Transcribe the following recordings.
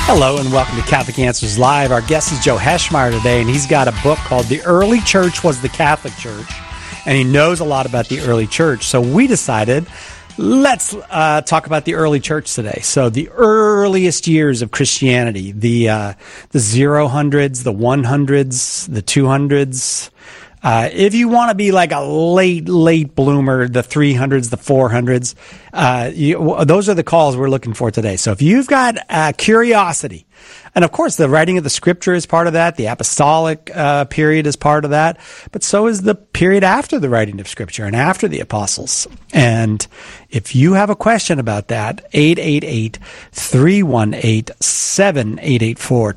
Hello and welcome to Catholic Answers Live. Our guest is Joe Heschmeyer today, and he's got a book called The Early Church Was the Catholic Church, and he knows a lot about the early church. So we decided, let's talk about the early church today. So the earliest years of Christianity, the 000s, the 100s, the 200s. If you want to be like a late bloomer, the 300s, the 400s, those are the calls we're looking for today. So if you've got curiosity, and of course the writing of the scripture is part of that, the apostolic period is part of that, but so is the period after the writing of scripture and after the apostles. And if you have a question about that, 888-318-7884,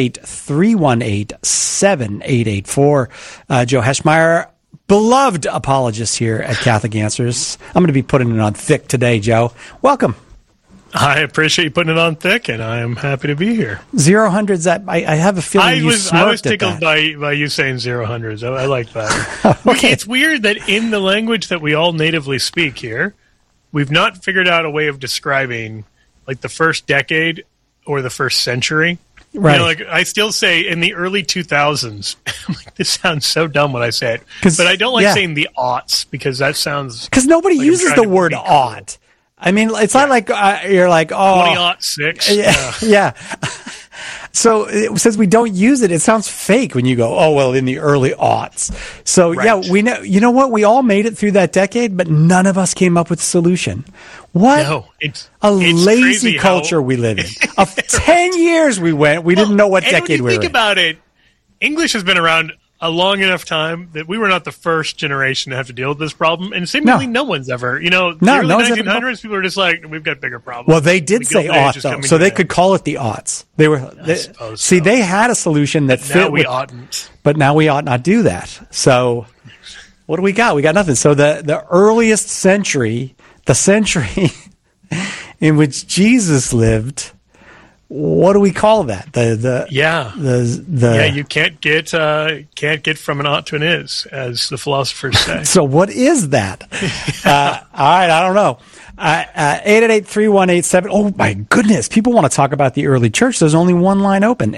888-318-7884. Joe Heschmeyer, beloved apologist here at Catholic Answers. I'm going to be putting it on thick today, Joe. Welcome. I appreciate you putting it on thick, and I am happy to be here. 000s, I have a feeling I was tickled by you saying 000s. I like that. Okay. It's weird that in the language that we all natively speak here, we've not figured out a way of describing like the first decade or the first century. Right. You know, like I still say in the early 2000s. I'm like, this sounds so dumb when I say it, but I don't like saying the aughts because that sounds because nobody uses the word aught. I mean, it's not like you're like, oh, 2006. Yeah. So since we don't use it, it sounds fake when you go, oh, well, in the early aughts. So, right. Yeah, we know. You know what? We all made it through that decade, but none of us came up with a solution. What? No, it's lazy culture we live in. Of 10 years we didn't know what decade we were in. Think about it, English has been around a long enough time that we were not the first generation to have to deal with this problem, and seemingly no one's ever. You know, the early 1900s, people were just like, we've got bigger problems. Well, they did say aught, though, so they could call it the aughts. They had a solution that fit. Now we oughtn't. But now we ought not do that. So what do we got? We got nothing. So the earliest century, the century in which Jesus lived, what do we call that? You can't get from an ought to an is, as the philosophers say. So what is that? All right, I don't know. 888-3187. Oh my goodness, people want to talk about the early church. There's only one line open.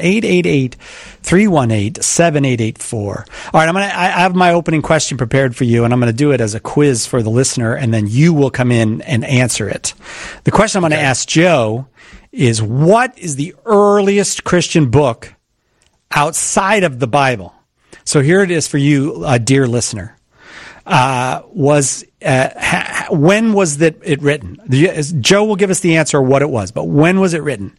888-318-7884. All right, I have my opening question prepared for you, and I'm going to do it as a quiz for the listener, and then you will come in and answer it. The question I'm going to ask Joe is, what is the earliest Christian book outside of the Bible? So here it is for you, dear listener. When was it written? Joe will give us the answer of what it was, but when was it written?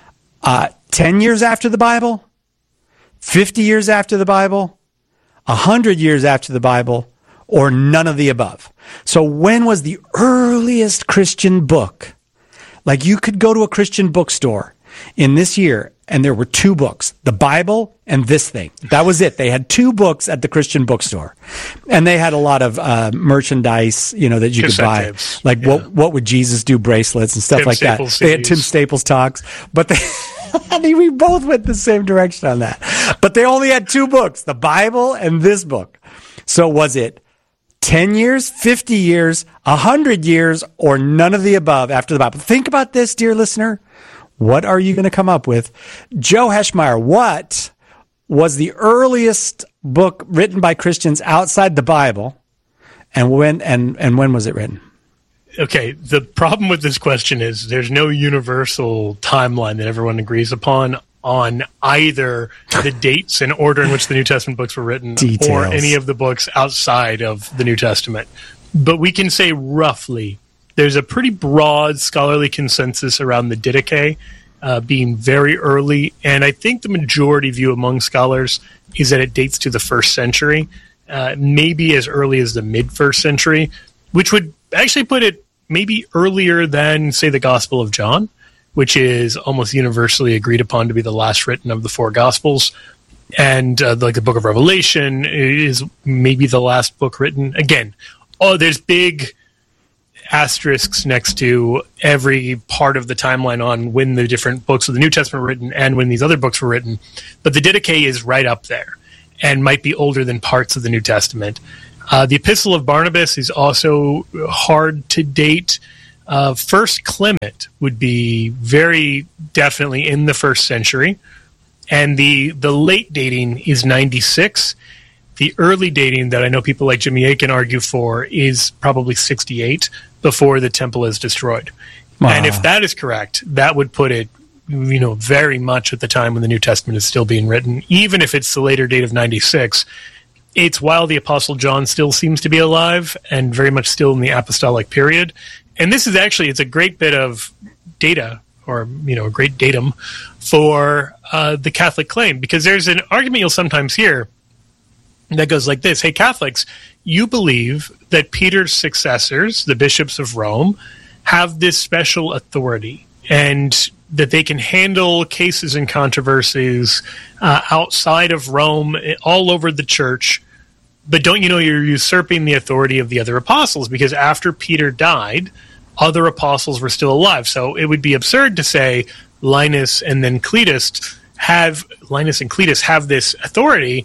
10 years after the Bible? 50 years after the Bible? 100 years after the Bible? Or none of the above? So when was the earliest Christian book? Like, you could go to a Christian bookstore in this year, and there were two books, the Bible and this thing. That was it. They had two books at the Christian bookstore. And they had a lot of merchandise, that you could buy. Tapes. Like, what would Jesus do bracelets and stuff Tim like Staples that. They had Tim Staples talks. But I mean, we both went the same direction on that. But they only had two books, the Bible and this book. So was it 10 years, 50 years, 100 years, or none of the above after the Bible? Think about this, dear listener. What are you going to come up with? Joe Heschmeyer, what was the earliest book written by Christians outside the Bible, and when was it written? Okay, the problem with this question is there's no universal timeline that everyone agrees upon on either the dates and order in which the New Testament books were written or any of the books outside of the New Testament. But we can say roughly there's a pretty broad scholarly consensus around the Didache being very early, and I think the majority view among scholars is that it dates to the 1st century, maybe as early as the mid-1st century, which would actually put it maybe earlier than, say, the Gospel of John, which is almost universally agreed upon to be the last written of the 4 Gospels. And like the Book of Revelation is maybe the last book written. Again, there's big asterisks next to every part of the timeline on when the different books of the New Testament were written and when these other books were written. But the Didache is right up there and might be older than parts of the New Testament. The Epistle of Barnabas is also hard to date. First Clement would be very definitely in the 1st century, and the late dating is 96. The early dating that I know people like Jimmy Akin argue for is probably 68, before the temple is destroyed. Wow. And if that is correct, that would put it, very much at the time when the New Testament is still being written. Even if it's the later date of 96, it's while the Apostle John still seems to be alive and very much still in the apostolic period. And this is actually, it's a great bit of data, or, a great datum for the Catholic claim, because there's an argument you'll sometimes hear that goes like this: hey, Catholics, you believe that Peter's successors, the bishops of Rome, have this special authority, and that they can handle cases and controversies outside of Rome, all over the church. But don't you know you're usurping the authority of the other apostles? Because after Peter died, other apostles were still alive. So it would be absurd to say Linus and Cletus have this authority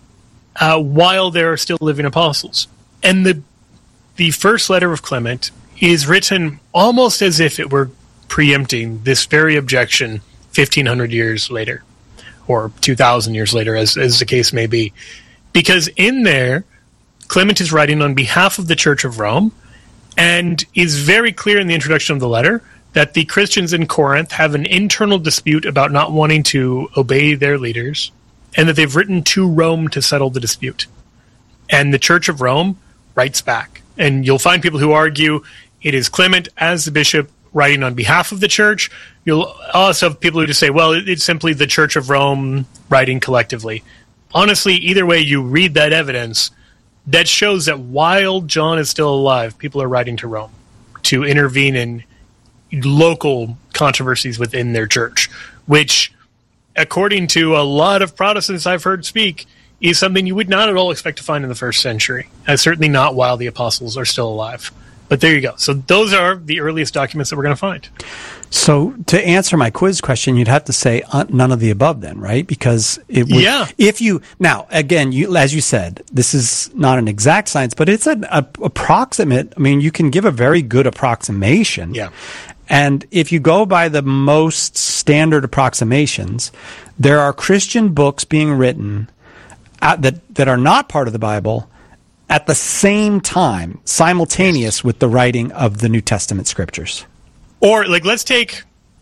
while there are still living apostles. And the first letter of Clement is written almost as if it were preempting this very objection 1,500 years later, or 2,000 years later, as the case may be. Because in there, Clement is writing on behalf of the Church of Rome, and is very clear in the introduction of the letter that the Christians in Corinth have an internal dispute about not wanting to obey their leaders, and that they've written to Rome to settle the dispute. And the Church of Rome writes back. And you'll find people who argue it is Clement as the bishop writing on behalf of the church. You'll also have people who just say, well, it's simply the Church of Rome writing collectively. Honestly, either way you read that evidence, that shows that while John is still alive, people are writing to Rome to intervene in local controversies within their church, which, according to a lot of Protestants I've heard speak, is something you would not at all expect to find in the 1st century, and certainly not while the apostles are still alive. But there you go. So those are the earliest documents that we're going to find. So to answer my quiz question, you'd have to say none of the above then, right? Because it would, if you, now again, as you said, this is not an exact science, but it's an approximate. I mean, you can give a very good approximation. Yeah. And if you go by the most standard approximations, there are Christian books being written that are not part of the Bible at the same time, simultaneous with the writing of the New Testament scriptures. Or let's take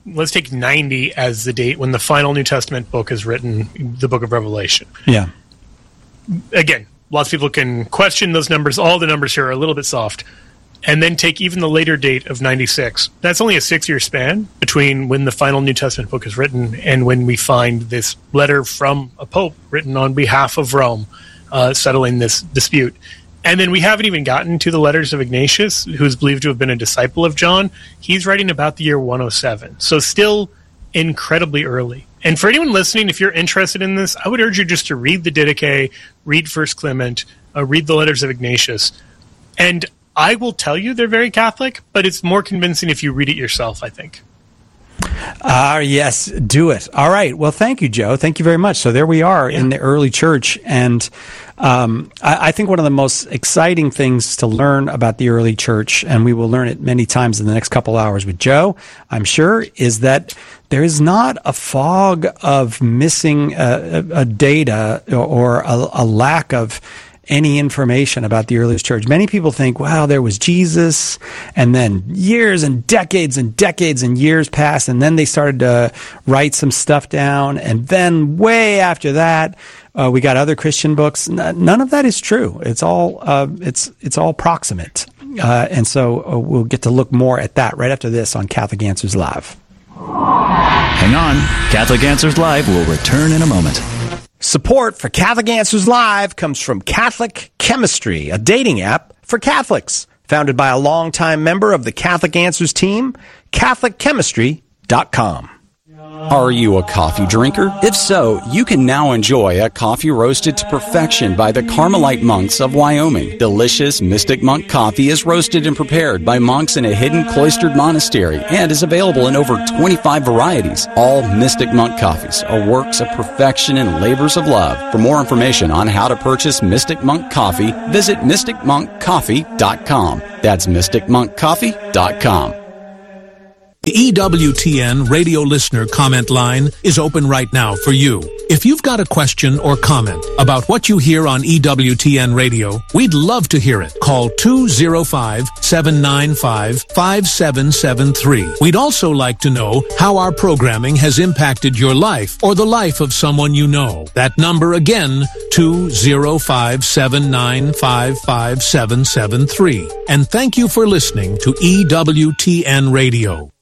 90 as the date when the final New Testament book is written, the book of Revelation. Yeah. Again, lots of people can question those numbers. All the numbers here are a little bit soft. And then take even the later date of 96. That's only a 6-year span between when the final New Testament book is written and when we find this letter from a pope written on behalf of Rome, settling this dispute. And then we haven't even gotten to the letters of Ignatius, who's believed to have been a disciple of John. He's writing about the year 107. So still incredibly early. And for anyone listening, if you're interested in this, I would urge you just to read the Didache, read 1 Clement, read the letters of Ignatius. And I will tell you they're very Catholic, but it's more convincing if you read it yourself, I think. Yes, do it. All right. Well, thank you, Joe. Thank you very much. So there we are in the early church. And I think one of the most exciting things to learn about the early church, and we will learn it many times in the next couple hours with Joe, I'm sure, is that there is not a fog of missing a data or a lack of any information about the earliest church. Many people think, wow, there was Jesus, and then years and decades and years passed, and then they started to write some stuff down, and then way after that, we got other Christian books. None of that is true. It's all it's all proximate, and so we'll get to look more at that right after this on Catholic Answers Live. Hang on, Catholic Answers Live will return in a moment. Support for Catholic Answers Live comes from Catholic Chemistry, a dating app for Catholics. Founded by a longtime member of the Catholic Answers team, CatholicChemistry.com. Are you a coffee drinker? If so, you can now enjoy a coffee roasted to perfection by the Carmelite monks of Wyoming. Delicious Mystic Monk coffee is roasted and prepared by monks in a hidden cloistered monastery and is available in over 25 varieties. All Mystic Monk coffees are works of perfection and labors of love. For more information on how to purchase Mystic Monk coffee, visit mysticmonkcoffee.com. That's mysticmonkcoffee.com. The EWTN radio listener comment line is open right now for you. If you've got a question or comment about what you hear on EWTN radio, we'd love to hear it. Call 205-795-5773. We'd also like to know how our programming has impacted your life or the life of someone you know. That number again, 205-795-5773. And thank you for listening to EWTN Radio.